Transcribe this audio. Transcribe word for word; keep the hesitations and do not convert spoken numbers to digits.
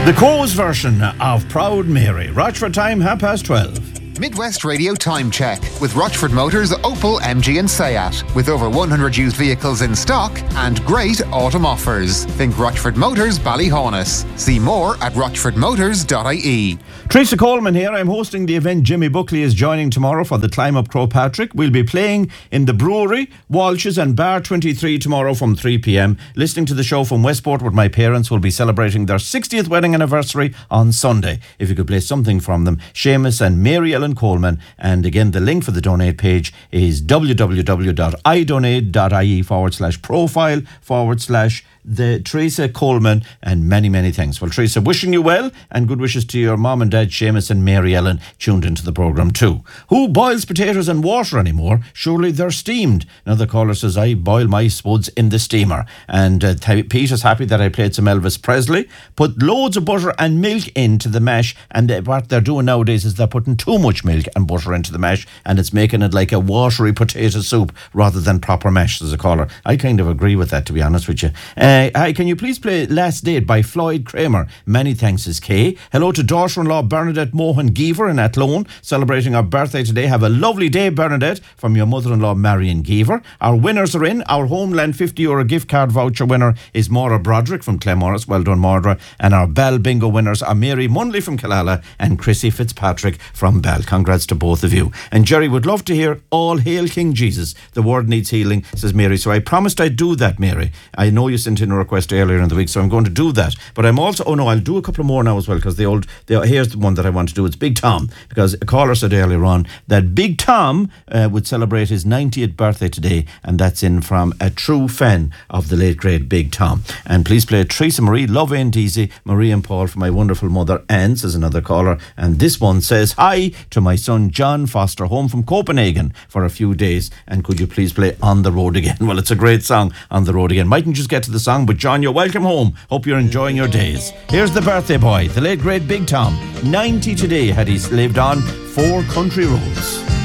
The Co's version of Proud Mary. Rochford time, half past twelve. Midwest Radio Time Check with Rochford Motors Opel, M G and Seat. With over one hundred used vehicles in stock and great autumn offers. Think Rochford Motors Ballyhaunis. See more at rochford motors dot I E. Teresa Coleman here. I'm hosting the event. Jimmy Buckley is joining tomorrow for the Climb Up Crowpatrick. We'll be playing in the Brewery, Walsh's and Bar twenty-three tomorrow from three p.m. Listening to the show from Westport with my parents, who will be celebrating their sixtieth wedding anniversary on Sunday. If you could play something from them, Seamus and Mary Ellen Coleman. And again, the link for the donate page is www.idonate.ie forward slash profile forward slash the Teresa Coleman, and many, many thanks. Well, Teresa, wishing you well, and good wishes to your mum and dad, Seamus and Mary Ellen, tuned into the programme too. Who boils potatoes in water anymore? Surely they're steamed. Another caller says, I boil my spuds in the steamer. And uh, th- Peter's happy that I played some Elvis Presley. Put loads of butter and milk into the mash, and uh, what they're doing nowadays is they're putting too much milk and butter into the mash, and it's making it like a watery potato soup rather than proper mash, says a caller. I kind of agree with that, to be honest with you. Uh, Uh, hi, can you please play Last Date by Floyd Kramer? Many thanks, says Kay. Hello to daughter-in-law Bernadette Mohan Geever in Athlone, celebrating our birthday today. Have a lovely day, Bernadette, from your mother-in-law Marion Geever. Our winners are in. Our Homeland fifty euro gift card voucher winner is Maura Broderick from Clemorris. Well done, Maura. And our Bell Bingo winners are Mary Munley from Killala and Chrissy Fitzpatrick from Bell. Congrats to both of you. And Jerry would love to hear All Hail King Jesus. The word needs healing, says Mary. So I promised I'd do that, Mary. I know you sent in a request earlier in the week, so I'm going to do that. But I'm also, oh no, I'll do a couple more now as well, because the old, the, here's the one that I want to do. It's Big Tom, because a caller said earlier on that Big Tom uh, would celebrate his ninetieth birthday today, and that's in from a true fan of the late great Big Tom. And please play Teresa Marie, Love Ain't Easy, Marie and Paul for my wonderful mother Anne, says another caller. And this one says, hi to my son John Foster, home from Copenhagen for a few days, and could you please play On the Road Again? Well, it's a great song, On the Road Again. Mightn't just get to the song, but John, you're welcome home. Hope you're enjoying your days. Here's the birthday boy, the late great Big Tom. ninety today had he lived on four country roads.